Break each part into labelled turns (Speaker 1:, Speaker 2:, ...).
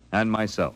Speaker 1: and myself.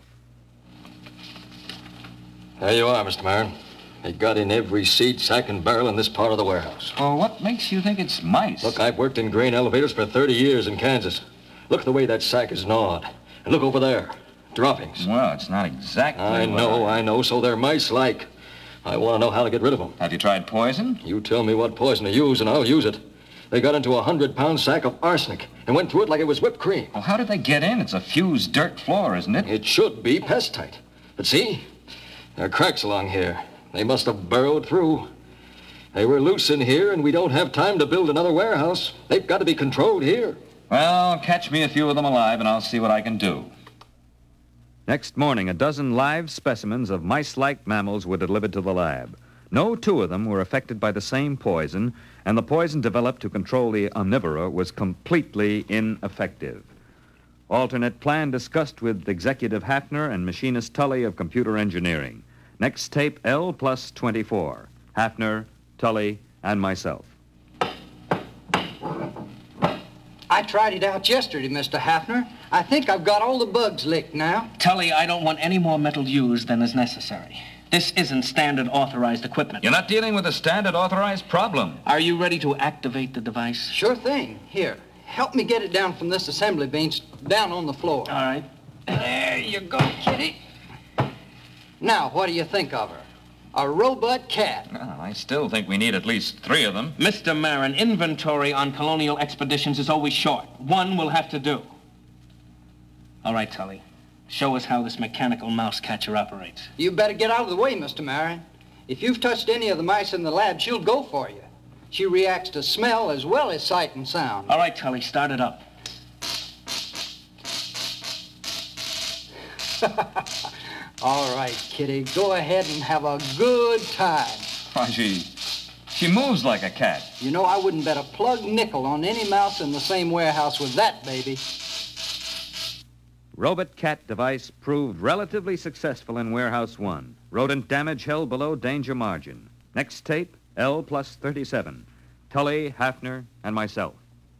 Speaker 2: There you are, Mr. Marin. They got in every seat, sack, and barrel in this part of the warehouse.
Speaker 1: Well, what makes you think it's mice?
Speaker 2: Look, I've worked in grain elevators for 30 years in Kansas. Look at the way that sack is gnawed. And look over there. Droppings.
Speaker 1: Well, it's not exactly
Speaker 2: I know, so they're mice-like. I want to know how to get rid of them.
Speaker 1: Have you tried poison?
Speaker 2: You tell me what poison to use, and I'll use it. They got into a 100-pound sack of arsenic and went through it like it was whipped cream.
Speaker 1: Well, how did they get in? It's a fused dirt floor, isn't it?
Speaker 2: It should be pest-tight. But see, there are cracks along here. They must have burrowed through. They were loose in here, and we don't have time to build another warehouse. They've got to be controlled here.
Speaker 1: Well, catch me a few of them alive, and I'll see what I can do. Next morning, a dozen live specimens of mice-like mammals were delivered to the lab. No two of them were affected by the same poison, and the poison developed to control the omnivora was completely ineffective. Alternate plan discussed with Executive Hafner and Machinist Tully of Computer Engineering. Next tape, L plus 24. Hafner, Tully, and myself.
Speaker 3: I tried it out yesterday, Mr. Hafner. I think I've got all the bugs licked now.
Speaker 4: Tully, I don't want any more metal used than is necessary. This isn't standard authorized equipment.
Speaker 1: You're not dealing with a standard authorized problem.
Speaker 4: Are you ready to activate the device?
Speaker 3: Sure thing. Here, help me get it down from this assembly bench down on the floor.
Speaker 4: All right.
Speaker 3: There you go, kitty. Now, what do you think of her? A robot cat.
Speaker 1: Well, I still think we need at least 3 of them.
Speaker 4: Mr. Marin, inventory on colonial expeditions is always short. One will have to do. All right, Tully. Show us how this mechanical mouse catcher operates.
Speaker 3: You better get out of the way, Mr. Marin. If you've touched any of the mice in the lab, she'll go for you. She reacts to smell as well as sight and sound.
Speaker 4: All right, Tully, start it up.
Speaker 3: All right, kitty, go ahead and have a good time.
Speaker 1: Why, she moves like a cat.
Speaker 3: You know, I wouldn't bet a plug nickel on any mouse in the same warehouse with that baby.
Speaker 1: Robot cat device proved relatively successful in Warehouse 1. Rodent damage held below danger margin. Next tape, L plus 37. Tully, Hafner, and myself.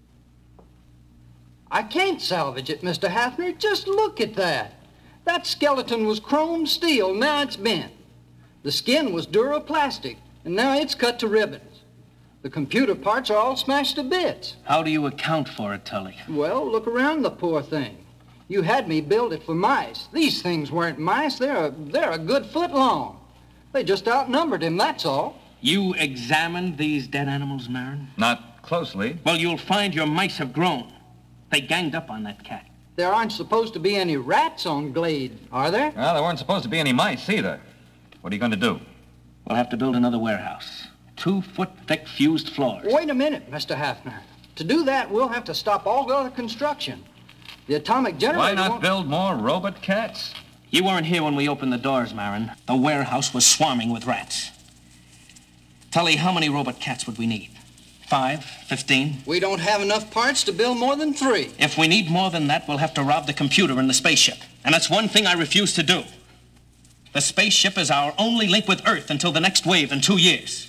Speaker 3: I can't salvage it, Mr. Hafner. Just look at that. That skeleton was chrome steel, now it's bent. The skin was duroplastic, and now it's cut to ribbons. The computer parts are all smashed to bits.
Speaker 4: How do you account for it, Tully?
Speaker 3: Well, look around the poor thing. You had me build it for mice. These things weren't mice. They're a good foot long. They just outnumbered him, that's all.
Speaker 4: You examined these dead animals, Marin?
Speaker 1: Not closely.
Speaker 4: Well, you'll find your mice have grown. They ganged up on that cat.
Speaker 3: There aren't supposed to be any rats on Glade, are there?
Speaker 1: Well, there weren't supposed to be any mice either. What are you going to do?
Speaker 4: We'll have to build another warehouse. 2-foot-thick fused floors.
Speaker 3: Wait a minute, Mr. Hafner. To do that, we'll have to stop all other construction. The atomic generator
Speaker 1: Why not
Speaker 3: won't...
Speaker 1: build more robot cats?
Speaker 4: You weren't here when we opened the doors, Marin. The warehouse was swarming with rats. Tully, how many robot cats would we need? 5? 15?
Speaker 3: We don't have enough parts to build more than 3.
Speaker 4: If we need more than that, we'll have to rob the computer in the spaceship. And that's one thing I refuse to do. The spaceship is our only link with Earth until the next wave in 2 years.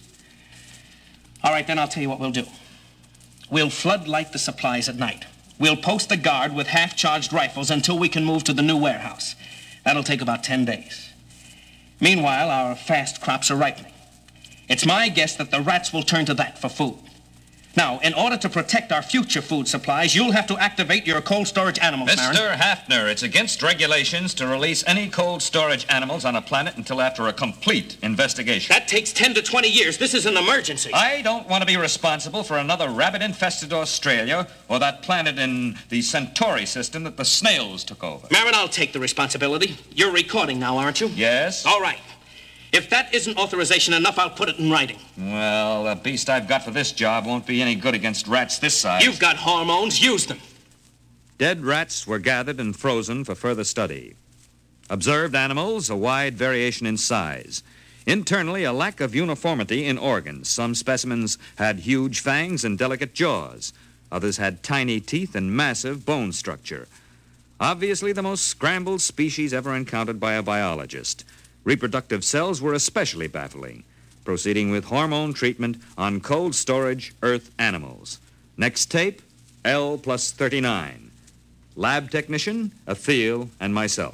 Speaker 4: All right, then I'll tell you what we'll do. We'll floodlight the supplies at night. We'll post a guard with half-charged rifles until we can move to the new warehouse. That'll take about 10 days. Meanwhile, our fast crops are ripening. It's my guess that the rats will turn to that for food. Now, in order to protect our future food supplies, you'll have to activate your cold storage animals, Marin.
Speaker 1: Mr. Hafner, it's against regulations to release any cold storage animals on a planet until after a complete investigation.
Speaker 4: That takes 10 to 20 years. This is an emergency.
Speaker 1: I don't want to be responsible for another rabbit-infested Australia or that planet in the Centauri system that the snails took over.
Speaker 4: Marin, I'll take the responsibility. You're recording now, aren't you?
Speaker 1: Yes.
Speaker 4: All right. If that isn't authorization enough, I'll put it in writing.
Speaker 1: Well, the beast I've got for this job won't be any good against rats this size.
Speaker 4: You've got hormones. Use them.
Speaker 1: Dead rats were gathered and frozen for further study. Observed animals, a wide variation in size. Internally, a lack of uniformity in organs. Some specimens had huge fangs and delicate jaws. Others had tiny teeth and massive bone structure. Obviously, the most scrambled species ever encountered by a biologist. Reproductive cells were especially baffling. Proceeding with hormone treatment on cold storage Earth animals. Next tape, L plus 39. Lab technician, Athil, and myself.